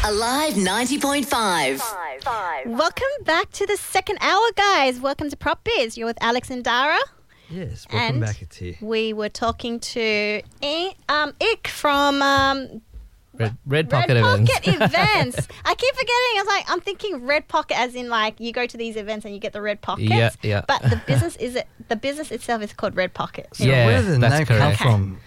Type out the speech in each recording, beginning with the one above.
Alive 90.5. Welcome back to the second hour, guys. Welcome to Prop Biz. You're with Alex and Dara. Yes, welcome back to you. We were talking to Ik from Red Pocket events. Events. I keep forgetting. I'm thinking Red Pocket as in like you go to these events and you get the red pockets. Yeah. But the business itself is called Red Pocket. So where did the name come from?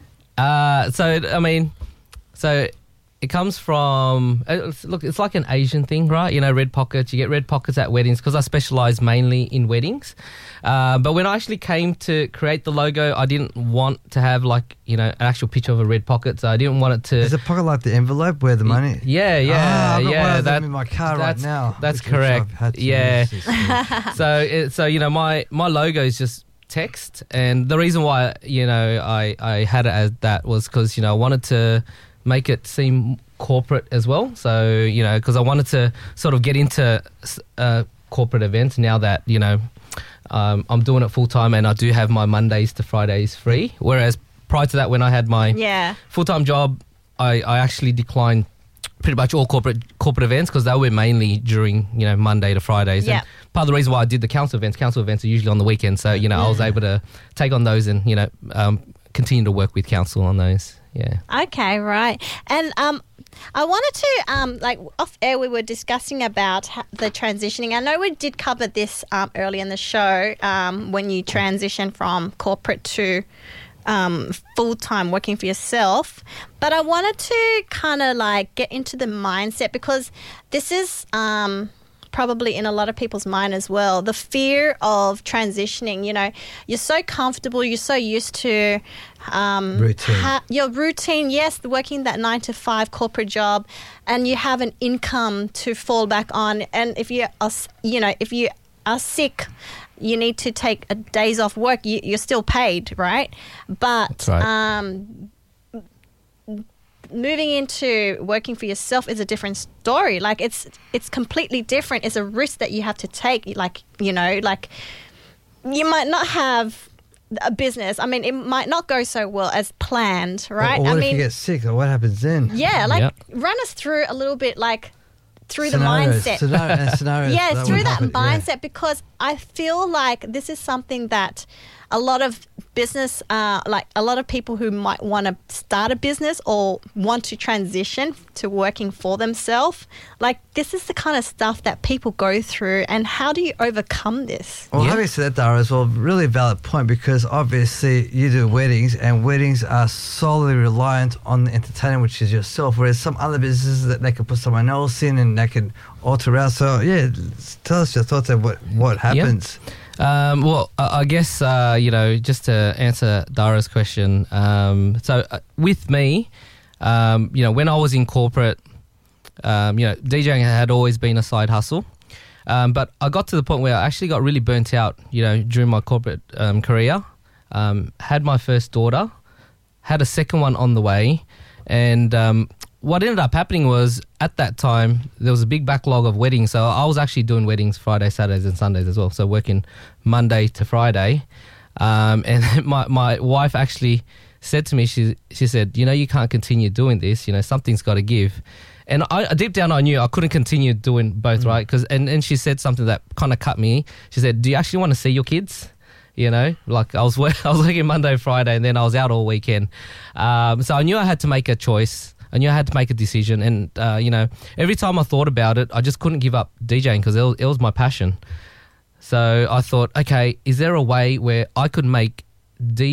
So it comes from, it's like an Asian thing, right? You know, red pockets. You get red pockets at weddings because I specialize mainly in weddings. But when I actually came to create the logo, I didn't want to have like, you know, an actual picture of a red pocket. So I didn't want it to... Is a pocket like the envelope where the money... Yeah. I've got one of them in my car right now. That's correct. Yeah. So you know, my logo is just text. And the reason why, you know, I had it as that was because, you know, I wanted to make it seem corporate as well. So, you know, because I wanted to sort of get into corporate events now that, you know, I'm doing it full time and I do have my Mondays to Fridays free. Whereas prior to that, when I had my full-time job, I actually declined pretty much all corporate events because they were mainly during, you know, Monday to Fridays. Yeah. And part of the reason why I did the council events are usually on the weekend. So, you know, I was able to take on those and, you know, continue to work with council on those. Yeah. Okay, right. And I wanted to, like off air, we were discussing about the transitioning. I know we did cover this early in the show when you transition from corporate to full-time working for yourself. But I wanted to kind of like get into the mindset because this is probably in a lot of people's mind as well. The fear of transitioning, you know, you're so comfortable, you're so used to your routine, yes, working that 9 to 5 corporate job, and you have an income to fall back on. And if you are sick, you need to take days off work, you're still paid, right? But that's right. Moving into working for yourself is a different story. Like it's completely different. It's a risk that you have to take. Like, you know, like you might not have a business. I mean, it might not go so well as planned, right? Or what if you get sick? Or what happens then? Yeah, like run us through a little bit, like through the mindset. Scenarios. Yeah, through that mindset, because I feel like this is something that a lot of business, like a lot of people who might want to start a business or want to transition to working for themselves, like this is the kind of stuff that people go through. And how do you overcome this? Well, having said that, Dara, as well, really valid point, because obviously you do weddings and weddings are solely reliant on the entertainer, which is yourself, whereas some other businesses that they can put someone else in and they can alter out. So, yeah, tell us your thoughts of what happens. Yep. Well, I guess, you know, just to answer Dara's question, with me, you know, when I was in corporate, you know, DJing had always been a side hustle. But I got to the point where I actually got really burnt out, you know, during my corporate career. Had my first daughter, had a second one on the way, and what ended up happening was at that time there was a big backlog of weddings. So I was actually doing weddings Friday, Saturdays and Sundays as well. So working Monday to Friday. And my wife actually said to me, she said, you know, you can't continue doing this. You know, something's got to give. And I deep down I knew I couldn't continue doing both, right? Because and she said something that kind of cut me. She said, do you actually want to see your kids? You know, like I was working Monday, Friday, and then I was out all weekend. So I knew I had to make a choice. I knew I had to make a decision, and you know, every time I thought about it, I just couldn't give up DJing because it was my passion. So I thought, okay, is there a way where I could make